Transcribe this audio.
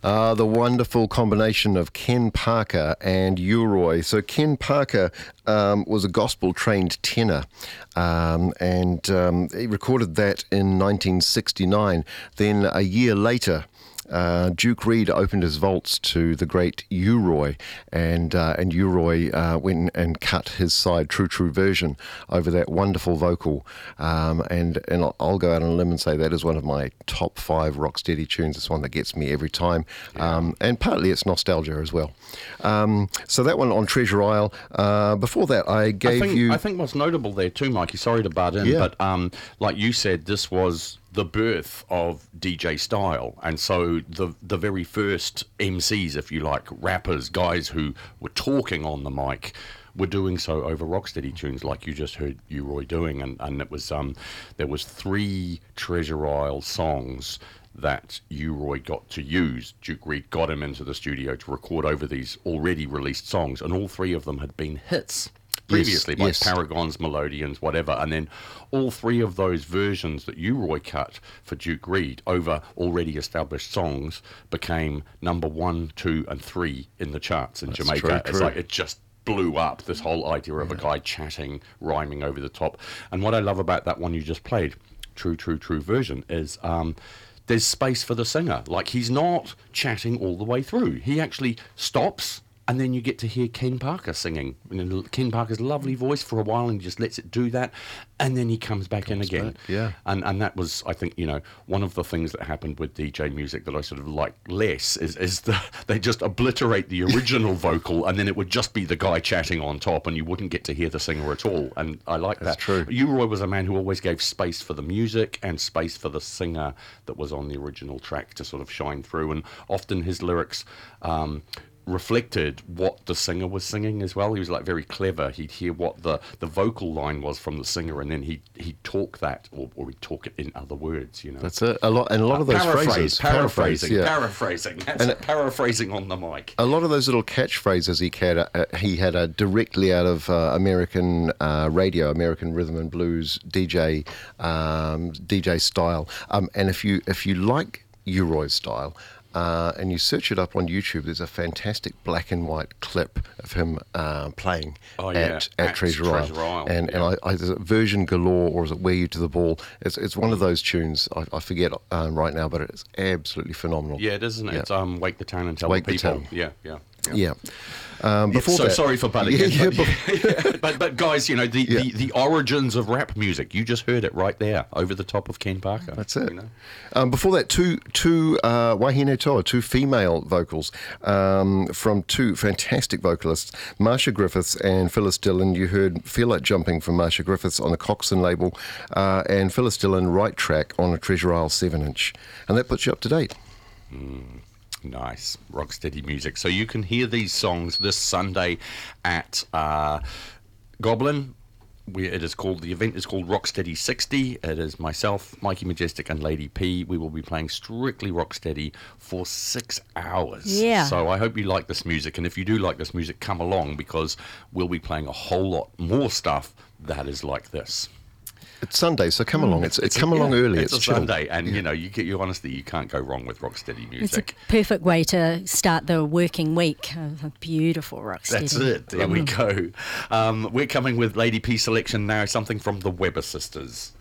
The wonderful combination of Ken Parker and U-Roy. So Ken Parker was a gospel-trained tenor, and he recorded that in 1969. Then a year later, Duke Reid opened his vaults to the great U-Roy, and U-Roy went and cut his side, True Version, over that wonderful vocal, and I'll go out on a limb and say that is one of my top 5 Rocksteady tunes. It's one that gets me every time, and partly it's nostalgia as well. So that one on Treasure Isle. Before that, I think what's notable there too, Mikey, sorry to butt in, but like you said, this was the birth of DJ style, and so the very first MCs, if you like, rappers, guys who were talking on the mic, were doing so over Rocksteady tunes like you just heard U-Roy doing, and it was there was 3 Treasure Isle songs that U-Roy got to use. Duke Reid got him into the studio to record over these already released songs, and all 3 of them had been hits previously, by Paragons, Melodians, whatever, and then all 3 of those versions that U-Roy cut for Duke Reid over already established songs became number 1, 2, and 3 in the charts in Jamaica. It's like it just blew up, this whole idea of a guy chatting, rhyming over the top. And what I love about that one you just played, True Version, is there's space for the singer. Like, he's not chatting all the way through. He actually stops, and then you get to hear Ken Parker singing. Ken Parker's lovely voice for a while, and he just lets it do that, and then he comes back in again. And that was, I think, one of the things that happened with DJ music that I sort of like less is they just obliterate the original vocal, and then it would just be the guy chatting on top, and you wouldn't get to hear the singer at all. And I like that. That's true. U-Roy was a man who always gave space for the music and space for the singer that was on the original track to sort of shine through, and often his lyrics reflected what the singer was singing as well. He was like very clever. He'd hear what the vocal line was from the singer, and then he'd talk that, or he'd talk it in other words. That's it. A lot of those phrases. Paraphrasing. That's it. Paraphrasing on the mic. A lot of those little catchphrases he had directly out of American radio, American rhythm and blues DJ style. And if you like U-Roy's style, and you search it up on YouTube, there's a fantastic black and white clip of him playing at Treasure Isle. And is it Version Galore, or is it Wear You to the Ball? It's one of those tunes. I forget right now, but it's absolutely phenomenal. Yeah, it is, isn't it? It's Wake the Town and Tell the People. Yeah. Sorry for butting in. But guys, the origins of rap music, you just heard it right there over the top of Ken Parker. That's it. Before that, two Wahine Toa, 2 female vocals from 2 fantastic vocalists, Marsha Griffiths and Phyllis Dillon. You heard Feel Like Jumping from Marsha Griffiths on the Coxsone label, and Phyllis Dillon, Right Track, on a Treasure Isle 7-inch. And that puts you up to date. Nice. Rocksteady music. So you can hear these songs this Sunday at Goblin. The event is called Rocksteady 60. It is myself, Mikey Majestic, and Lady P. We will be playing strictly Rocksteady for 6 hours. Yeah. So I hope you like this music, and if you do like this music, come along, because we'll be playing a whole lot more stuff that is like this. It's Sunday, so come along. It's come along early. It's a Sunday, and honestly, you can't go wrong with Rocksteady music. It's a perfect way to start the working week. A beautiful Rocksteady. That's it. There we go. We're coming with Lady P selection now. Something from the Weber Sisters.